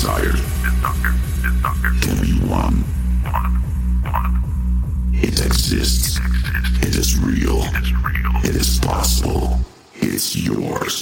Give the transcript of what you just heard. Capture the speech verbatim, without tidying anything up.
desire can be won. It exists. It is real. It is possible. It's yours.